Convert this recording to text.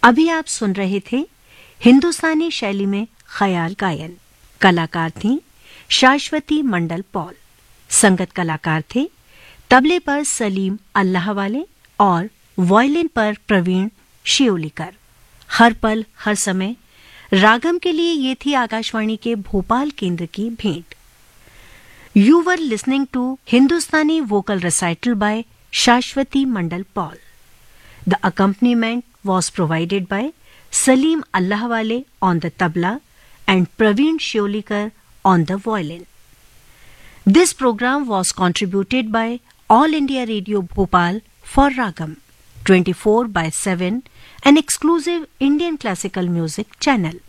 अभी आप सुन रहे थे हिंदुस्तानी शैली में ख्याल गायन। कलाकार थीं शाश्वती मंडल पॉल। संगत कलाकार थे तबले पर सलीम अल्लाहवाले और वायलिन पर प्रवीण शियोलीकर। हर पल हर समय रागम के लिए ये थी आकाशवाणी के भोपाल केंद्र की भेंट। You were listening to Hindustani vocal recital bye शाश्वती मंडल Paul. The accompaniment was provided by Salim Allahwale on the tabla and Praveen Shiolikar on the violin. This program was contributed by All India Radio Bhopal for Ragam 24/7, an exclusive Indian classical music channel.